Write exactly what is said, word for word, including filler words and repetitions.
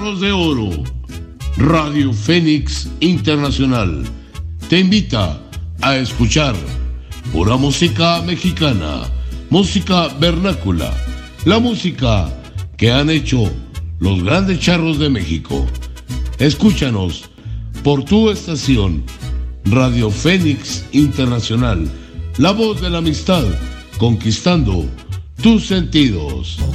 Charros de Oro. Radio Fénix Internacional te invita a escuchar pura música mexicana, música vernácula, la música que han hecho los grandes charros de México. Escúchanos por tu estación, Radio Fénix Internacional, la voz de la amistad, conquistando tus sentidos.